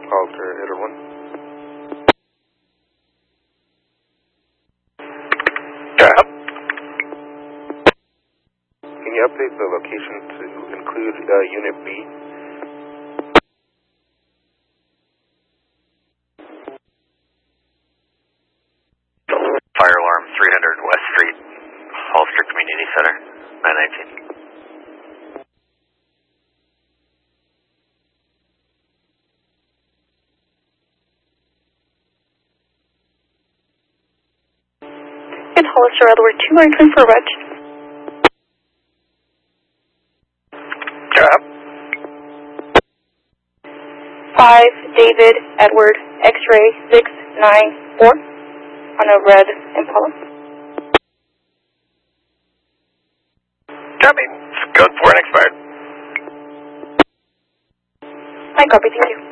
Alter Hitter 1. Yeah. Can you update the location to include Unit B? Fire alarm 300 West Street, Hollister Community Center, 919. In Hollister, Edward 2, are you coming for a reg? Yeah. 5, David, Edward, X-ray 694 on a red Impala. Copy. Code 4 and expired. I copy, thank you.